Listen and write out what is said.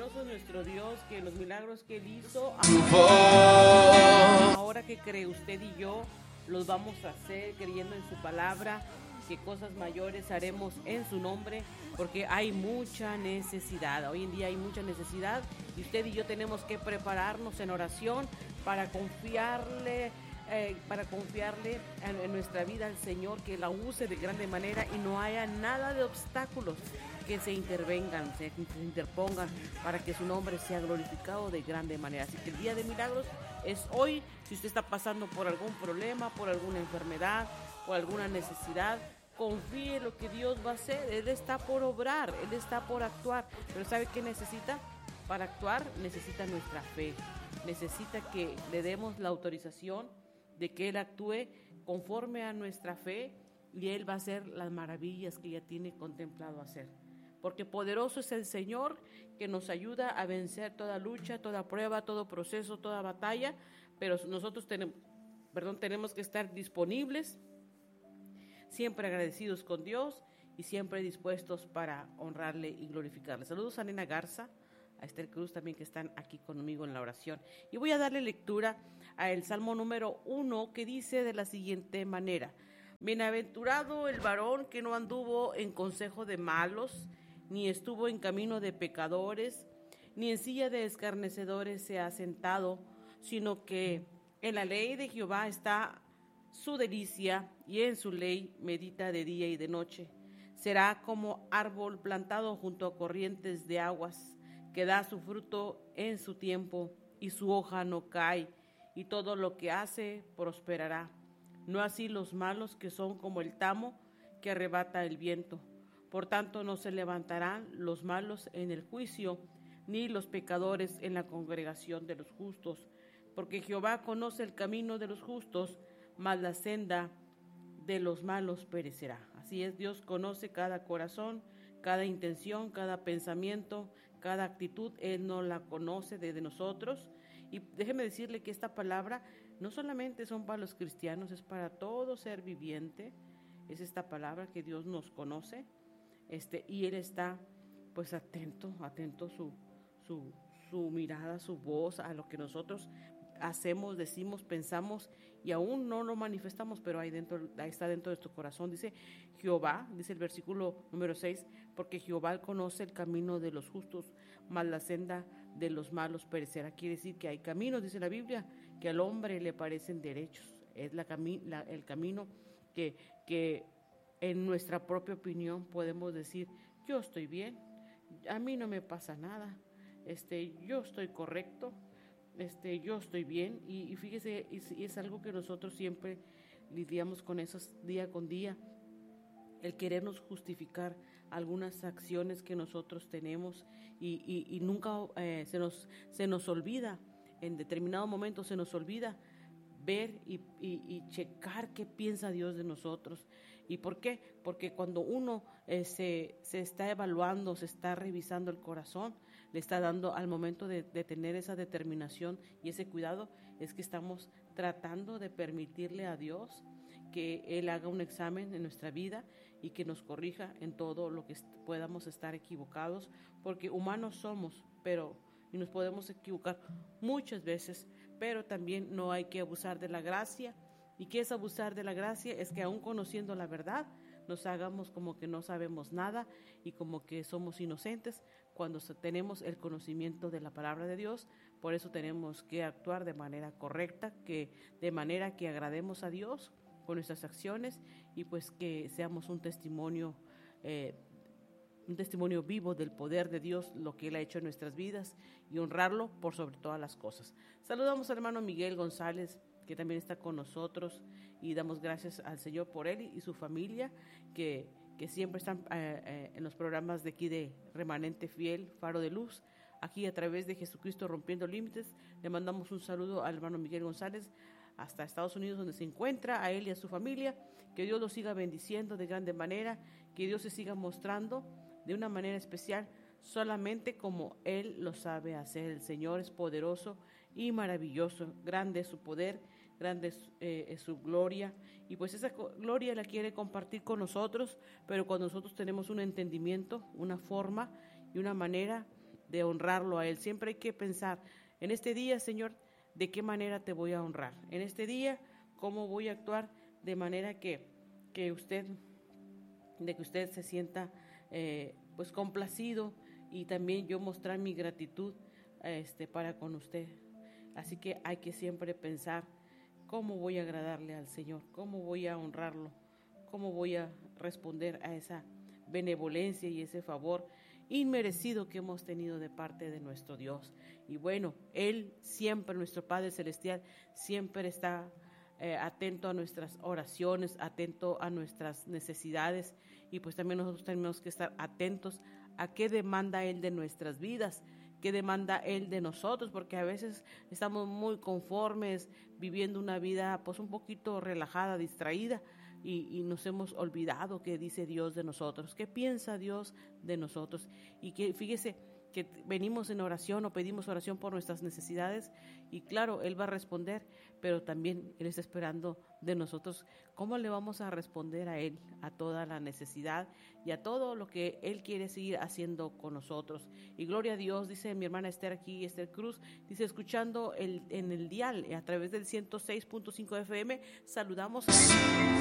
maravilloso nuestro Dios, que los milagros que Él hizo, ahora que cree usted y yo, los vamos a hacer creyendo en su palabra, que cosas mayores haremos en su nombre, porque hay mucha necesidad. Hoy en día hay mucha necesidad y usted y yo tenemos que prepararnos en oración para confiarle en nuestra vida al Señor, que la use de grande manera y no haya nada de obstáculos que se interpongan para que su nombre sea glorificado de grande manera. Así que el día de milagros es hoy. Si usted está pasando por algún problema, por alguna enfermedad, por alguna necesidad, confíe en lo que Dios va a hacer. Él está por obrar, Él está por actuar. Pero ¿sabe qué necesita? Para actuar necesita nuestra fe. Necesita que le demos la autorización de que Él actúe conforme a nuestra fe, y Él va a hacer las maravillas que ya tiene contemplado hacer. Porque poderoso es el Señor, que nos ayuda a vencer toda lucha, toda prueba, todo proceso, toda batalla. Pero nosotros tenemos que estar disponibles, siempre agradecidos con Dios y siempre dispuestos para honrarle y glorificarle. Saludos a Nena Garza, a Esther Cruz también, que están aquí conmigo en la oración. Y voy a darle lectura al Salmo número 1, que dice de la siguiente manera: Bienaventurado el varón que no anduvo en consejo de malos, ni estuvo en camino de pecadores, ni en silla de escarnecedores se ha sentado, sino que en la ley de Jehová está su delicia, y en su ley medita de día y de noche. Será como árbol plantado junto a corrientes de aguas, que da su fruto en su tiempo, y su hoja no cae, y todo lo que hace prosperará. No así los malos, que son como el tamo que arrebata el viento. Por tanto, no se levantarán los malos en el juicio, ni los pecadores en la congregación de los justos. Porque Jehová conoce el camino de los justos, mas la senda de los malos perecerá. Así es, Dios conoce cada corazón, cada intención, cada pensamiento, cada actitud. Él no la conoce desde nosotros. Y déjeme decirle que esta palabra no solamente son para los cristianos, es para todo ser viviente. Es esta palabra que Dios nos conoce, y Él está pues atento su mirada, su voz a lo que nosotros hacemos, decimos, pensamos, y aún no lo manifestamos, pero ahí está dentro de nuestro corazón. Dice Jehová, dice el versículo número 6, porque Jehová conoce el camino de los justos, mas la senda de los malos perecerá. Quiere decir que hay caminos, dice la Biblia, que al hombre le parecen derechos. Es el camino que en nuestra propia opinión podemos decir: yo estoy bien, a mí no me pasa nada, yo estoy correcto, yo estoy bien. Y fíjese, es algo que nosotros siempre lidiamos con eso día con día, el querernos justificar algunas acciones que nosotros tenemos, y nunca se nos olvida, en determinado momento se nos olvida ver y checar qué piensa Dios de nosotros. ¿Y por qué? Porque cuando uno se está evaluando, se está revisando el corazón, le está dando al momento de tener esa determinación y ese cuidado, es que estamos tratando de permitirle a Dios que Él haga un examen en nuestra vida y que nos corrija en todo lo que podamos estar equivocados, porque humanos somos, y nos podemos equivocar muchas veces, pero también no hay que abusar de la gracia. ¿Y qué es abusar de la gracia? Es que aún conociendo la verdad, nos hagamos como que no sabemos nada y como que somos inocentes cuando tenemos el conocimiento de la palabra de Dios. Por eso tenemos que actuar de manera correcta, de manera que agrademos a Dios con nuestras acciones, y pues que seamos un testimonio vivo del poder de Dios, lo que Él ha hecho en nuestras vidas, y honrarlo por sobre todas las cosas. Saludamos al hermano Miguel González, que también está con nosotros, y damos gracias al Señor por él y su familia, que siempre están en los programas de aquí de Remanente Fiel, Faro de Luz, aquí a través de Jesucristo Rompiendo Límites. Le mandamos un saludo al hermano Miguel González hasta Estados Unidos, donde se encuentra, a él y a su familia. Que Dios los siga bendiciendo de grande manera, que Dios se siga mostrando de una manera especial, solamente como Él lo sabe hacer. El Señor es poderoso y maravilloso, grande es su poder, grande es su gloria, y pues esa gloria la quiere compartir con nosotros, pero cuando nosotros tenemos un entendimiento, una forma y una manera de honrarlo a Él. Siempre hay que pensar, en este día, Señor, ¿de qué manera te voy a honrar? En este día, ¿cómo voy a actuar de manera que usted se sienta pues complacido, y también yo mostrar mi gratitud para con usted? Así que hay que siempre pensar cómo voy a agradarle al Señor, cómo voy a honrarlo, cómo voy a responder a esa benevolencia y ese favor inmerecido que hemos tenido de parte de nuestro Dios. Y bueno, Él siempre, nuestro Padre Celestial, siempre está atento a nuestras oraciones, atento a nuestras necesidades, y pues también nosotros tenemos que estar atentos a qué demanda Él de nuestras vidas, qué demanda Él de nosotros, porque a veces estamos muy conformes, viviendo una vida pues un poquito relajada, distraída, y nos hemos olvidado qué dice Dios de nosotros, qué piensa Dios de nosotros. Y que fíjese que venimos en oración o pedimos oración por nuestras necesidades, y claro, Él va a responder, pero también Él está esperando de nosotros cómo le vamos a responder a Él, a toda la necesidad y a todo lo que Él quiere seguir haciendo con nosotros. Y gloria a Dios, dice mi hermana Esther aquí, Esther Cruz, dice, escuchando en el dial a través del 106.5 FM, saludamos